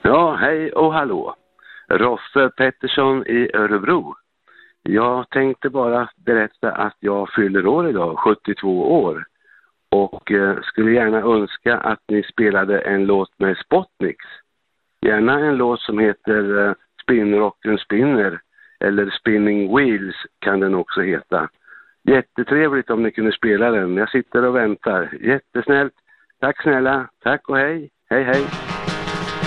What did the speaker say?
Ja, hej och hallå. Roffe Pettersson i Örebro. Jag tänkte bara berätta att jag fyller år idag, 72 år. Och skulle gärna önska att ni spelade en låt med Spotniks. Gärna en låt som heter Spinnrocken Spinner. Eller Spinning Wheels kan den också heta. Jättetrevligt om ni kunde spela den. Jag sitter och väntar. Jättesnällt. Tack snälla. Tack och hej. Hej hej.